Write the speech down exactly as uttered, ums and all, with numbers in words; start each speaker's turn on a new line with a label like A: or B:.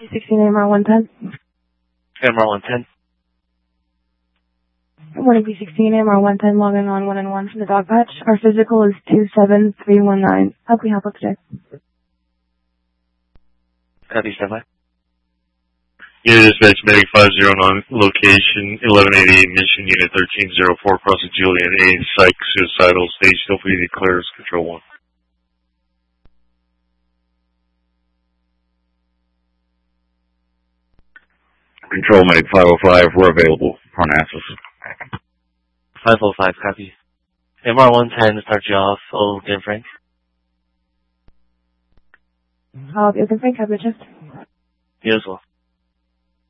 A: B sixteen A M R one ten.
B: A M R one ten.
A: Good morning, B sixteen A M R one ten, logging on one and one from the dog patch. Our physical is two seven three one nine. How can we help out today?
B: Copy, stand by.
C: Unit dispatch medic five zero nine, location eleven eighty-eight, mission unit thirteen oh four, crossing Julian A, psych suicidal, stage still for you to clear as control one.
D: Control Medic five oh five, we're available. Parnassus.
B: five oh five, copy. A M R one ten, start you off. Oh, again, Frank.
A: Uh, okay, Frank, have a shift.
B: You as well.